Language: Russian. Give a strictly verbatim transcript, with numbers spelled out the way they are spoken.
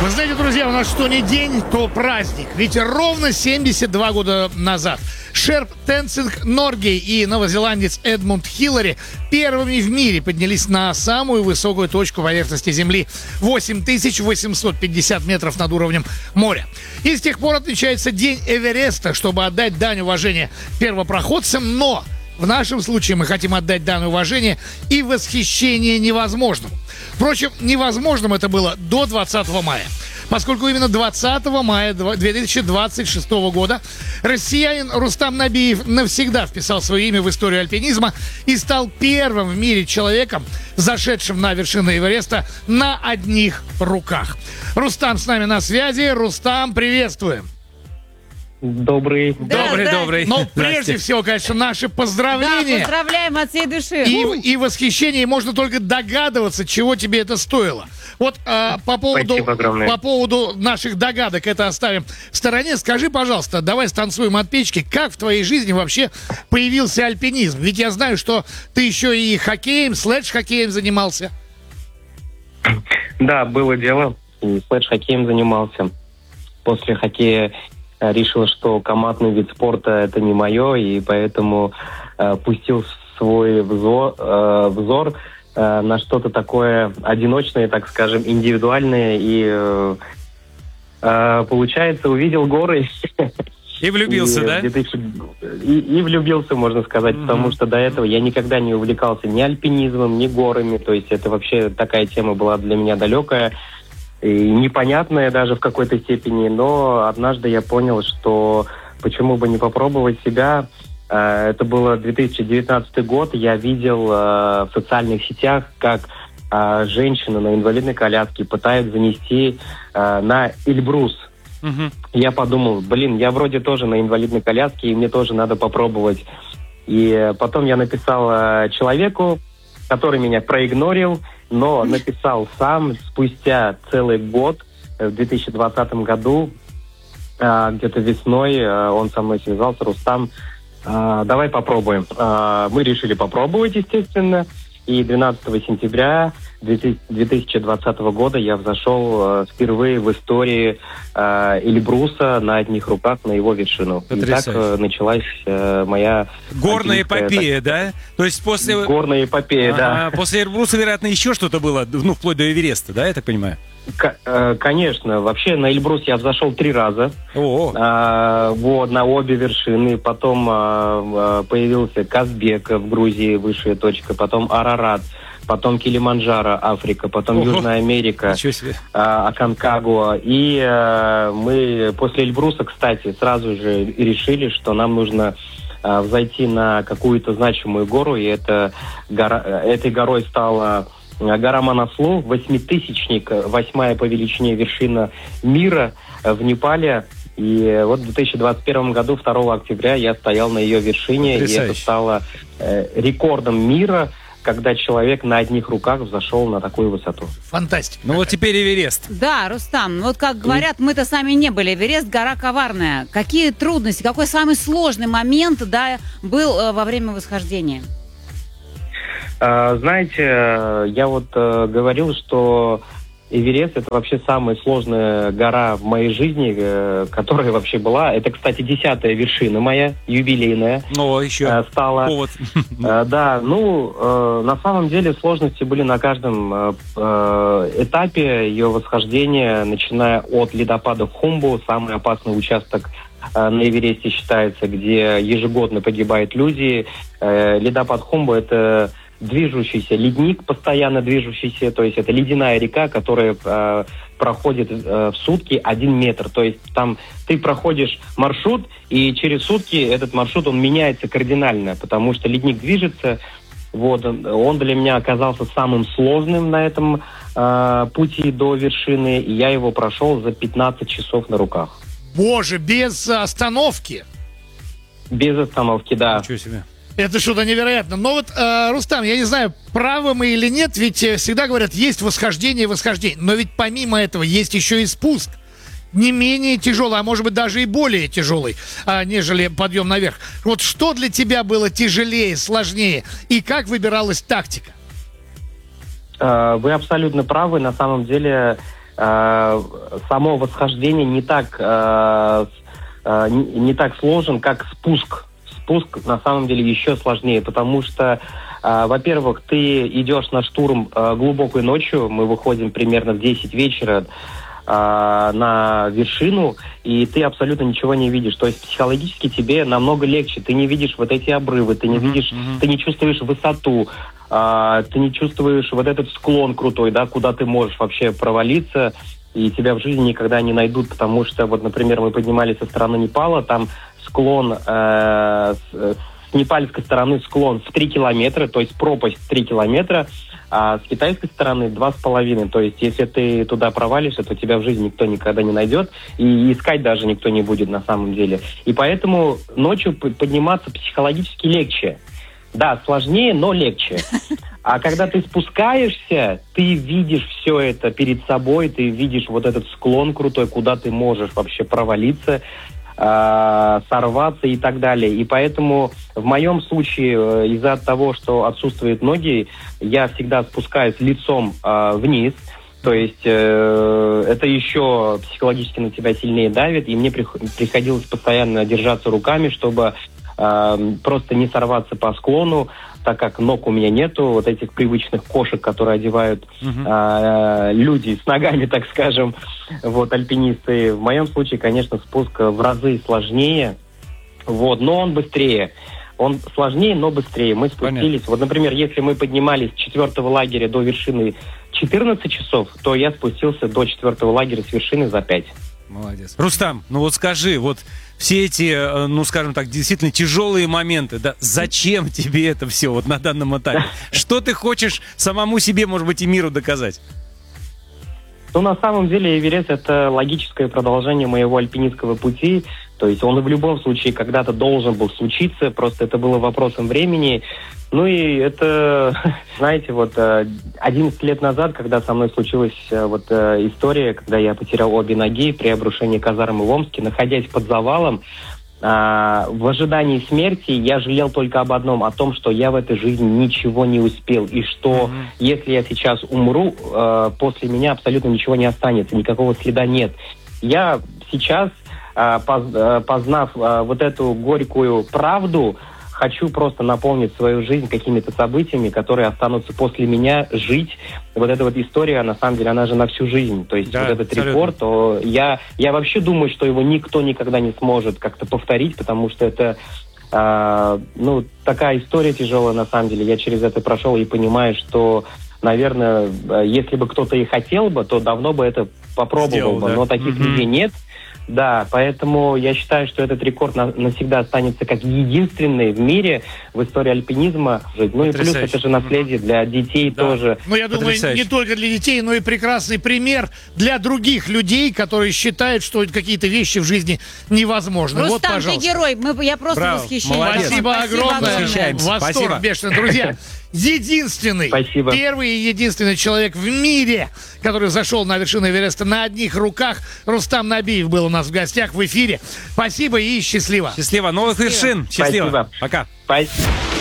Вы знаете, друзья, у нас что ни день, то праздник. Ведь ровно семьдесят два года назад Шерп Тенцинг Норгей и новозеландец Эдмунд Хиллари первыми в мире поднялись на самую высокую точку поверхности Земли — восемь тысяч восемьсот пятьдесят метров над уровнем моря. И с тех пор отмечается День Эвереста, чтобы отдать дань уважения первопроходцам, но в нашем случае мы хотим отдать дань уважения и восхищение невозможному. Впрочем, невозможным это было до двадцатого мая. Поскольку именно двадцатого мая две тысячи двадцать шестого года россиянин Рустам Набиев навсегда вписал свое имя в историю альпинизма и стал первым в мире человеком, зашедшим на вершину Эвереста на одних руках. Рустам с нами на связи. Рустам, приветствуем. Добрый. Да, добрый, да. добрый. Но прежде всего, конечно, наши поздравления. Да, поздравляем от всей души. И, и восхищение, можно только догадываться, чего тебе это стоило. Вот а, по, поводу, по поводу наших догадок это оставим в стороне. Скажи, пожалуйста, давай станцуем от печки, как в твоей жизни вообще появился альпинизм? Ведь я знаю, что ты еще и хоккеем, слэдж-хоккеем занимался. Да, было дело. И слэдж-хоккеем занимался. После хоккея решил, что командный вид спорта это не мое, и поэтому э, пустил свой взор, э, взор э, на что-то такое одиночное, так скажем, индивидуальное, и э, э, получается, увидел горы. И влюбился, и, да? И, и влюбился, можно сказать, mm-hmm. потому что до этого я никогда не увлекался ни альпинизмом, ни горами, то есть это вообще такая тема была для меня далекая. И непонятное даже в какой-то степени, но однажды я понял, что почему бы не попробовать себя. Это было две тысячи девятнадцатый год, я видел в социальных сетях, как женщина на инвалидной коляске пытается занести на Эльбрус. Угу. Я подумал, блин, я вроде тоже на инвалидной коляске, и мне тоже надо попробовать. И потом я написал человеку, который меня проигнорил, но написал сам спустя целый год, в две тысячи двадцатом году, где-то весной, он со мной связался, Рустам, давай попробуем. Мы решили попробовать, естественно, и двенадцатого сентября две тысячи двадцатого года я взошел впервые в истории Эльбруса на одних руках на его вершину. Потрясающе. И так началась моя... Горная эпопея, да? То есть после... Горная эпопея, ага, да. После Эльбруса, вероятно, еще что-то было, ну, вплоть до Эвереста, да, я так понимаю? К- конечно. Вообще на Эльбрус я взошел три раза. О. А, вот, на обе вершины. Потом а, появился Казбек в Грузии, высшая точка. Потом Арарат. Потом Килиманджаро, Африка. Потом Ого. Южная Америка, а, Аконкагуа. И а, мы после Эльбруса, кстати, сразу же решили, что нам нужно а, взойти на какую-то значимую гору. И это гора, этой горой стала... гора Манаслу, восьмитысячник, восьмая по величине вершина мира в Непале. И вот в две тысячи двадцать первом году, второго октября, я стоял на ее вершине. Потрясающе. И это стало э, рекордом мира, когда человек на одних руках взошел на такую высоту. Фантастика. Ну вот теперь Эверест. Да, Рустам, вот как говорят, мы-то сами не были. Эверест — гора коварная. Какие трудности, какой самый сложный момент, да, был э, во время восхождения? Знаете, я вот э, говорил, что Эверест — это вообще самая сложная гора в моей жизни, э, которая вообще была. Это, кстати, десятая вершина моя, юбилейная. О, еще э, стала. повод. Э, да, ну, э, на самом деле сложности были на каждом э, э, этапе ее восхождения, начиная от ледопада Хумбу, самый опасный участок э, на Эвересте считается, где ежегодно погибают люди. Э, ледопад Хумбу — это движущийся ледник, постоянно движущийся, то есть это ледяная река, которая э, проходит э, в сутки один метр. То есть там ты проходишь маршрут, и через сутки этот маршрут, он меняется кардинально, потому что ледник движется. Вот, он для меня оказался самым сложным на этом э, пути до вершины, и я его прошел за пятнадцать часов на руках. Боже, без остановки? Без остановки, да. Ничего себе. Это что-то невероятно. Но вот, э, Рустам, я не знаю, правы мы или нет, ведь э, всегда говорят, есть восхождение и восхождение. Но ведь помимо этого есть еще и спуск. Не менее тяжелый, а может быть даже и более тяжелый, а, нежели подъем наверх. Вот что для тебя было тяжелее, сложнее? И как выбиралась тактика? Вы абсолютно правы. На самом деле э, само восхождение не так, э, э, не, не так сложен, как спуск. Спуск на самом деле еще сложнее, потому что, э, во-первых, ты идешь на штурм э, глубокой ночью, мы выходим примерно в десять вечера, на вершину, и ты абсолютно ничего не видишь. То есть психологически тебе намного легче. Ты не видишь вот эти обрывы, ты не Mm-hmm. видишь, Mm-hmm. ты не чувствуешь высоту, а, ты не чувствуешь вот этот склон крутой, да, куда ты можешь вообще провалиться, и тебя в жизни никогда не найдут, потому что, вот, например, мы поднимались со стороны Непала, там склон, э, с, с непальской стороны склон в три километра, то есть пропасть в три километра, а с китайской стороны два с половиной. То есть, если ты туда провалишься, то тебя в жизни никто никогда не найдет, и искать даже никто не будет на самом деле. И поэтому ночью подниматься психологически легче. Да, сложнее, но легче. А когда ты спускаешься, ты видишь все это перед собой, ты видишь вот этот склон крутой, куда ты можешь вообще провалиться, э, сорваться и так далее. И поэтому в моем случае, э, из-за того, что отсутствуют ноги, я всегда спускаюсь лицом э, вниз. То есть э, это еще психологически на тебя сильнее давит, и мне прих- приходилось постоянно держаться руками, чтобы э, просто не сорваться по склону, так как ног у меня нету, вот этих привычных кошек, которые одевают э, люди с ногами, так скажем, вот, альпинисты. В моем случае, конечно, спуск в разы сложнее, вот, но он быстрее. Он сложнее, но быстрее. Мы спустились. Понятно. Вот, например, если мы поднимались с четвертого лагеря до вершины четырнадцать часов, то я спустился до четвертого лагеря с вершины за пять. Молодец. Рустам, ну вот скажи, вот все эти, ну скажем так, действительно тяжелые моменты, да, зачем тебе это все вот на данном этапе? Что ты хочешь самому себе, может быть, и миру доказать? Ну, на самом деле, Эверест — это логическое продолжение моего альпинистского пути. То есть он в любом случае когда-то должен был случиться, просто это было вопросом времени. Ну и это, знаете, вот одиннадцать лет назад, когда со мной случилась вот история, когда я потерял обе ноги при обрушении казармы в Омске, находясь под завалом, в ожидании смерти я жалел только об одном, о том, что я в этой жизни ничего не успел, и что mm-hmm. если я сейчас умру, после меня абсолютно ничего не останется, никакого следа нет. Я сейчас, познав вот эту горькую правду, хочу просто наполнить свою жизнь какими-то событиями, которые останутся после меня, жить. Вот эта вот история, на самом деле, она же на всю жизнь. То есть да, вот этот абсолютно. Рекорд, то я, я вообще думаю, что его никто никогда не сможет как-то повторить, потому что это э, ну, такая история тяжелая, на самом деле. Я через это прошел и понимаю, что, наверное, если бы кто-то и хотел бы, то давно бы это попробовал Сделал, бы. Да? Но таких mm-hmm. людей нет. Да, поэтому я считаю, что этот рекорд на, навсегда останется как единственный в мире в истории альпинизма. Ну и плюс это же наследие для детей да. тоже. Ну я думаю, не только для детей, но и прекрасный пример для других людей, которые считают, что какие-то вещи в жизни невозможны. Рустам, вот, пожалуйста. ты герой, мы, я просто Браво, восхищаюсь. Спасибо, Спасибо огромное. Восхищаемся. Восторг Спасибо. бешеный. Друзья, единственный, Спасибо. первый и единственный человек в мире, который зашел на вершину Эвереста на одних руках. Рустам Набиев был у нас в гостях в эфире. Спасибо и счастливо. Счастливо. Новых вершин. Счастливо. Спасибо. Пока. Спасибо.